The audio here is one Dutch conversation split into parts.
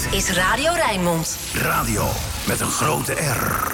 Dit is Radio Rijnmond. Radio met een grote R.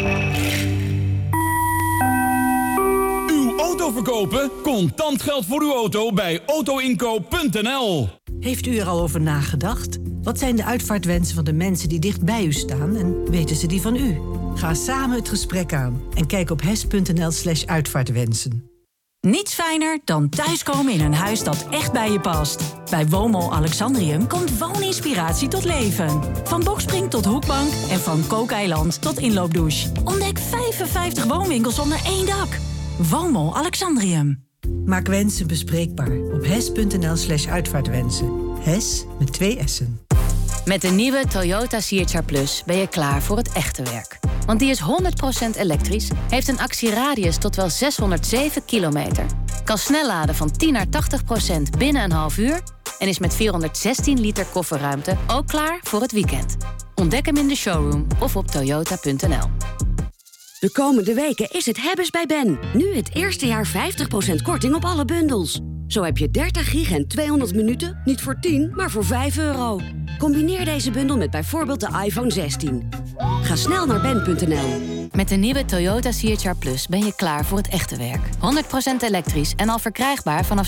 Uw auto verkopen? Contant geld voor uw auto bij autoinkoop.nl. Heeft u er al over nagedacht? Wat zijn de uitvaartwensen van de mensen die dicht bij u staan en weten ze die van u? Ga samen het gesprek aan en kijk op hes.nl/uitvaartwensen. Niets fijner dan thuiskomen in een huis dat echt bij je past. Bij Woonmol Alexandrium komt wooninspiratie tot leven. Van bokspring tot hoekbank en van kookeiland tot inloopdouche. Ontdek 55 woonwinkels onder één dak. Woonmol Alexandrium. Maak wensen bespreekbaar op hes.nl/uitvaartwensen. Hes met 2 S'en. Met de nieuwe Toyota CHR Plus ben je klaar voor het echte werk. Want die is 100% elektrisch, heeft een actieradius tot wel 607 kilometer. Kan snel laden van 10 naar 80% binnen een half uur... en is met 416 liter kofferruimte ook klaar voor het weekend. Ontdek hem in de showroom of op toyota.nl. De komende weken is het hebbes bij Ben. Nu het eerste jaar 50% korting op alle bundels. Zo heb je 30 gig en 200 minuten, niet voor 10, maar voor €5. Combineer deze bundel met bijvoorbeeld de iPhone 16. Ga snel naar ben.nl. Met de nieuwe Toyota CHR Plus ben je klaar voor het echte werk. 100% elektrisch en al verkrijgbaar vanaf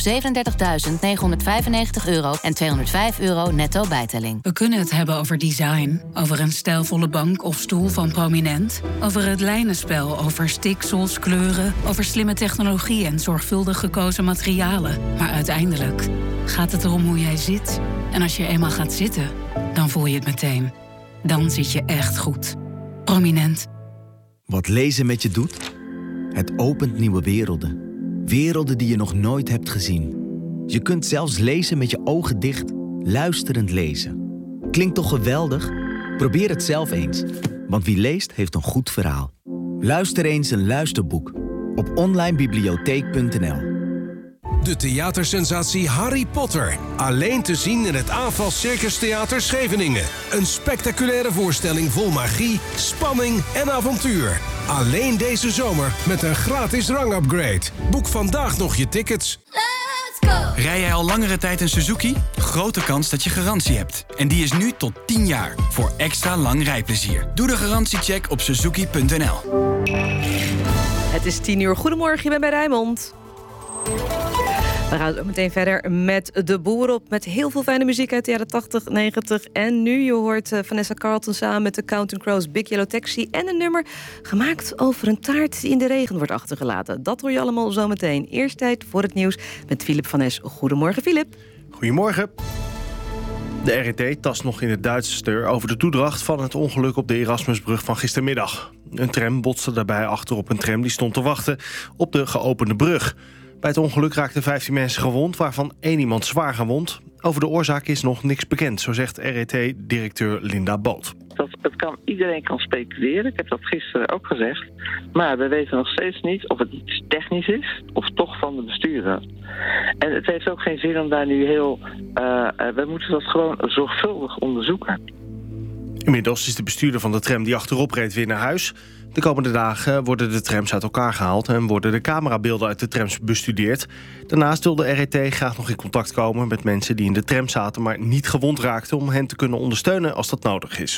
€37.995 en €205 netto bijtelling. We kunnen het hebben over design, over een stijlvolle bank of stoel van Prominent, over het lijnenspel, over stiksels, kleuren, over slimme technologie en zorgvuldig gekozen materialen. Maar uiteindelijk gaat het erom hoe jij zit. En als je eenmaal gaat zitten, dan voel je het meteen. Dan zit je echt goed. Prominent. Wat lezen met je doet? Het opent nieuwe werelden. Werelden die je nog nooit hebt gezien. Je kunt zelfs lezen met je ogen dicht, luisterend lezen. Klinkt toch geweldig? Probeer het zelf eens. Want wie leest, heeft een goed verhaal. Luister eens een luisterboek op onlinebibliotheek.nl. De theatersensatie Harry Potter. Alleen te zien in het Aanval Circus Theater Scheveningen. Een spectaculaire voorstelling vol magie, spanning en avontuur. Alleen deze zomer met een gratis rangupgrade. Boek vandaag nog je tickets. Let's go! Rij jij al langere tijd een Suzuki? Grote kans dat je garantie hebt. En die is nu tot 10 jaar. Voor extra lang rijplezier. Doe de garantiecheck op suzuki.nl. Het is 10 uur. Goedemorgen, je bent bij Rijnmond. We gaan ook meteen verder met De Boer op. Met heel veel fijne muziek uit de jaren 80, 90 en nu. Je hoort Vanessa Carlton samen met de Counting Crows Big Yellow Taxi. En een nummer gemaakt over een taart die in de regen wordt achtergelaten. Dat hoor je allemaal zo meteen. Eerst tijd voor het nieuws met Philip van Es. Goedemorgen, Philip. Goedemorgen. De RET tast nog in het Duitster over de toedracht van het ongeluk op de Erasmusbrug van gistermiddag. Een tram botste daarbij achter op een tram die stond te wachten op de geopende brug. Bij het ongeluk raakten 15 mensen gewond, waarvan 1 iemand zwaar gewond. Over de oorzaak is nog niks bekend, zo zegt RET-directeur Linda Boot. Iedereen kan speculeren, ik heb dat gisteren ook gezegd. Maar we weten nog steeds niet of het iets technisch is of toch van de bestuurder. En het heeft ook geen zin om daar nu we moeten dat gewoon zorgvuldig onderzoeken. Inmiddels is de bestuurder van de tram die achterop reed weer naar huis. De komende dagen worden de trams uit elkaar gehaald en worden de camerabeelden uit de trams bestudeerd. Daarnaast wil de RET graag nog in contact komen met mensen die in de tram zaten, maar niet gewond raakten, om hen te kunnen ondersteunen als dat nodig is.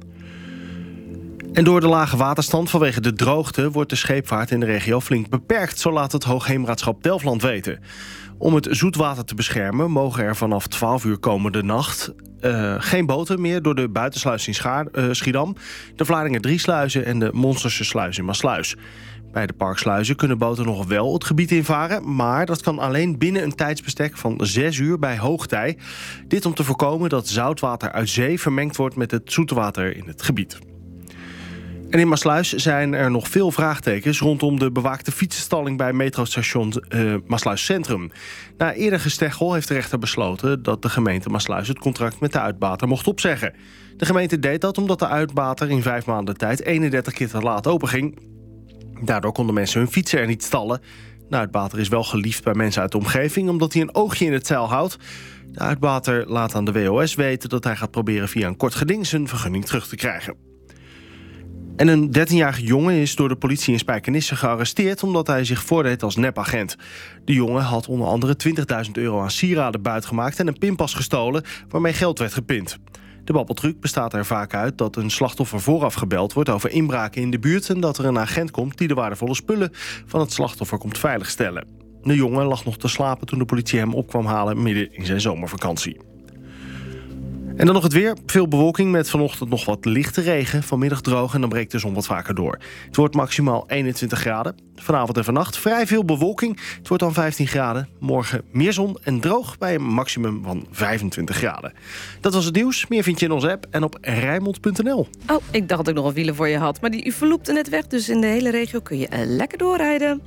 En door de lage waterstand vanwege de droogte wordt de scheepvaart in de regio flink beperkt, zo laat het Hoogheemraadschap Delfland weten. Om het zoetwater te beschermen mogen er vanaf 12 uur komende nacht geen boten meer door de buitensluis in Schiedam, de Vlaardingen 3 sluizen en de Monsterse sluis in Maasluis. Bij de parksluizen kunnen boten nog wel het gebied invaren, maar dat kan alleen binnen een tijdsbestek van 6 uur bij hoogtij. Dit om te voorkomen dat zoutwater uit zee vermengd wordt met het zoete water in het gebied. En in Maasluis zijn er nog veel vraagtekens rondom de bewaakte fietsenstalling bij metrostation Maasluis Centrum. Na eerder gesteggel heeft de rechter besloten dat de gemeente Maasluis het contract met de uitbater mocht opzeggen. De gemeente deed dat omdat de uitbater in 5 maanden tijd 31 keer te laat openging. Daardoor konden mensen hun fietsen er niet stallen. De uitbater is wel geliefd bij mensen uit de omgeving omdat hij een oogje in het zeil houdt. De uitbater laat aan de WOS weten dat hij gaat proberen via een kort geding zijn vergunning terug te krijgen. En een 13-jarige jongen is door de politie in Spijkenisse gearresteerd omdat hij zich voordeed als nepagent. De jongen had onder andere €20.000 aan sieraden buitgemaakt en een pinpas gestolen waarmee geld werd gepind. De babbeltruc bestaat er vaak uit dat een slachtoffer vooraf gebeld wordt over inbraken in de buurt en dat er een agent komt die de waardevolle spullen van het slachtoffer komt veiligstellen. De jongen lag nog te slapen toen de politie hem op kwam halen midden in zijn zomervakantie. En dan nog het weer. Veel bewolking met vanochtend nog wat lichte regen. Vanmiddag droog en dan breekt de zon wat vaker door. Het wordt maximaal 21 graden. Vanavond en vannacht vrij veel bewolking. Het wordt dan 15 graden. Morgen meer zon en droog bij een maximum van 25 graden. Dat was het nieuws. Meer vind je in onze app en op Rijnmond.nl. Oh, ik dacht dat ik nog een wielen voor je had. Maar die verloopte net weg, dus in de hele regio kun je lekker doorrijden.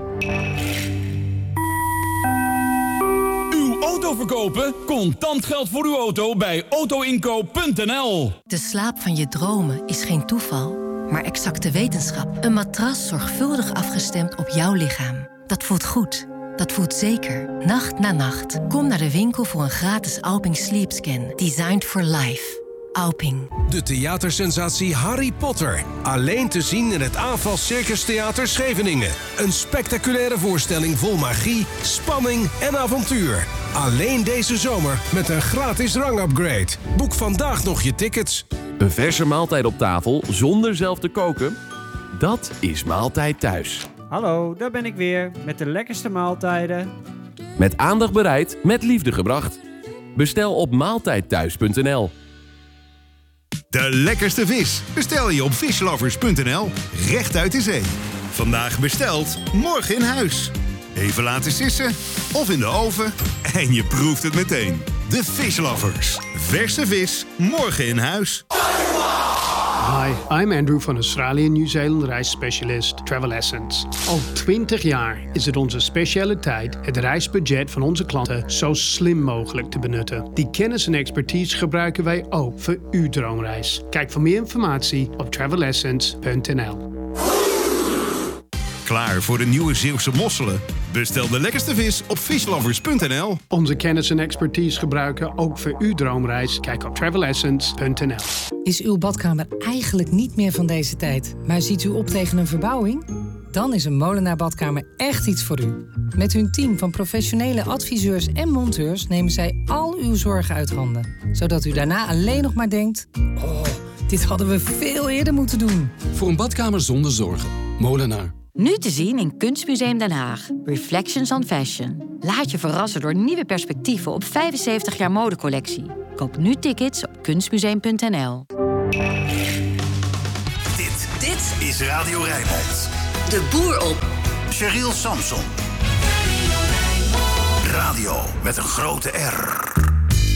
Auto verkopen? Contant geld voor uw auto bij autoinkoop.nl. De slaap van je dromen is geen toeval, maar exacte wetenschap. Een matras zorgvuldig afgestemd op jouw lichaam. Dat voelt goed. Dat voelt zeker. Nacht na nacht. Kom naar de winkel voor een gratis Alping Sleep Scan. Designed for life. Alping. De theatersensatie Harry Potter. Alleen te zien in het AFAL Circus Theater Scheveningen. Een spectaculaire voorstelling vol magie, spanning en avontuur. Alleen deze zomer met een gratis rangupgrade. Boek vandaag nog je tickets. Een verse maaltijd op tafel zonder zelf te koken? Dat is Maaltijd Thuis. Hallo, daar ben ik weer met de lekkerste maaltijden. Met aandacht bereid, met liefde gebracht. Bestel op maaltijdthuis.nl. De lekkerste vis bestel je op fishlovers.nl, recht uit de zee. Vandaag besteld, morgen in huis. Even laten sissen of in de oven en je proeft het meteen. De Fishlovers. Verse vis, morgen in huis. Hi, I'm Andrew van Australië Nieuw-Zeeland reisspecialist Travel Essence. Al 20 jaar is het onze specialiteit het reisbudget van onze klanten zo slim mogelijk te benutten. Die kennis en expertise gebruiken wij ook voor uw droomreis. Kijk voor meer informatie op travelessence.nl. Klaar voor de nieuwe Zeeuwse mosselen? Bestel de lekkerste vis op fishlovers.nl. Onze kennis en expertise gebruiken ook voor uw droomreis. Kijk op travelessence.nl. Is uw badkamer eigenlijk niet meer van deze tijd, maar ziet u op tegen een verbouwing? Dan is een Molenaar Badkamer echt iets voor u. Met hun team van professionele adviseurs en monteurs nemen zij al uw zorgen uit handen. Zodat u daarna alleen nog maar denkt: oh, dit hadden we veel eerder moeten doen. Voor een badkamer zonder zorgen. Molenaar. Nu te zien in Kunstmuseum Den Haag. Reflections on Fashion. Laat je verrassen door nieuwe perspectieven op 75 jaar modecollectie. Koop nu tickets op kunstmuseum.nl. Dit is Radio Rijnmond. De boer op. Cheryl Samson. Radio met een grote R.